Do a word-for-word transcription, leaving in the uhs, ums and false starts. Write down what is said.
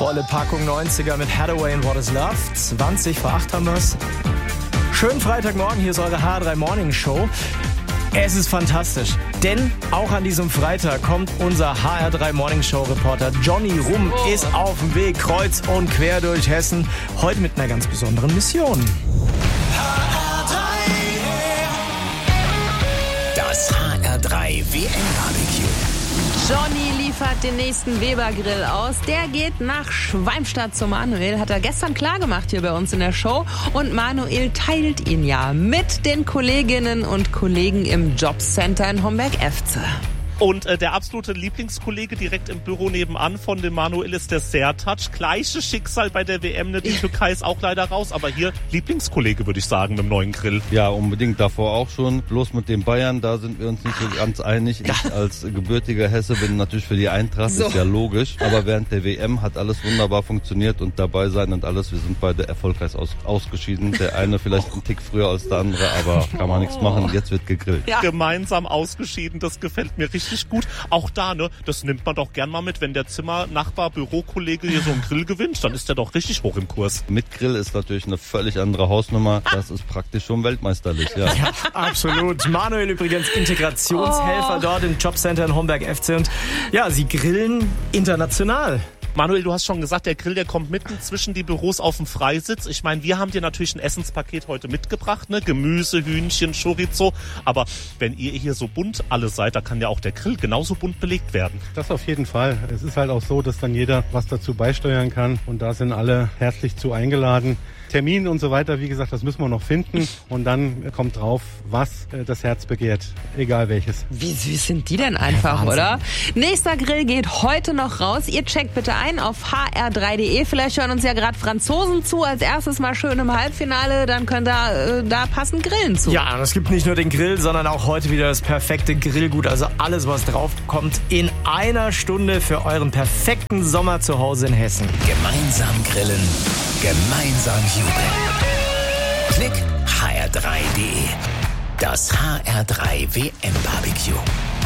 Volle Packung neunziger mit Hathaway in What Is Love. zwanzig vor acht haben wir's. Schönen Freitagmorgen, hier ist eure H R drei Morning Show. Es ist fantastisch, denn auch an diesem Freitag kommt unser H R drei Morning Show Reporter Johnny Rum, oh. ist auf dem Weg kreuz und quer durch Hessen. Heute mit einer ganz besonderen Mission. Das H R drei W M-Barbecue. Johnny liefert den nächsten Weber-Grill aus. Der geht nach Schwalmstadt zu Manuel. Hat er gestern klar gemacht hier bei uns in der Show. Und Manuel teilt ihn ja mit den Kolleginnen und Kollegen im Jobcenter in Homberg-Efze. Und äh, der absolute Lieblingskollege direkt im Büro nebenan von dem Manuel ist der Sertac. Gleiches Schicksal bei der W M, ne? Die Türkei ist auch leider raus. Aber hier Lieblingskollege, würde ich sagen, mit dem neuen Grill. Ja, unbedingt. Davor auch schon. Bloß mit den Bayern, da sind wir uns nicht so ganz einig. Ich als gebürtiger Hesse bin natürlich für die Eintracht, so. Ist ja logisch. Aber während der W M hat alles wunderbar funktioniert und dabei sein und alles. Wir sind beide erfolgreich aus, ausgeschieden. Der eine vielleicht einen Tick früher als der andere, aber kann man nichts machen. Jetzt wird gegrillt. Ja. Gemeinsam ausgeschieden, das gefällt mir richtig gut. Auch da, ne, das nimmt man doch gern mal mit, wenn der Zimmer, Nachbar, Bürokollege hier so einen Grill gewinnt, dann ist der doch richtig hoch im Kurs. Mit Grill ist natürlich eine völlig andere Hausnummer. Das ist praktisch schon weltmeisterlich, ja. Ja, absolut. Manuel übrigens Integrationshelfer oh. dort im Jobcenter in Homberg-Efze und ja, sie grillen international. Manuel, du hast schon gesagt, der Grill, der kommt mitten zwischen die Büros auf dem Freisitz. Ich meine, wir haben dir natürlich ein Essenspaket heute mitgebracht, ne? Gemüse, Hühnchen, Chorizo. Aber wenn ihr hier so bunt alle seid, da kann ja auch der Grill genauso bunt belegt werden. Das auf jeden Fall. Es ist halt auch so, dass dann jeder was dazu beisteuern kann. Und da sind alle herzlich zu eingeladen. Termin und so weiter, wie gesagt, das müssen wir noch finden. Und dann kommt drauf, was das Herz begehrt, egal welches. Wie süß sind die denn einfach, ja, oder? Nächster Grill geht heute noch raus. Ihr checkt bitte ein auf h r drei punkt d e. Vielleicht hören uns ja gerade Franzosen zu. Als erstes mal schön im Halbfinale. Dann könnt ihr äh, da passend grillen zu. Ja, und es gibt nicht nur den Grill, sondern auch heute wieder das perfekte Grillgut. Also alles, was drauf kommt, in einer Stunde für euren perfekten Sommer zu Hause in Hessen. Gemeinsam grillen, gemeinsam jubeln. Klick h r drei punkt d e. Das H R drei W M-Barbecue.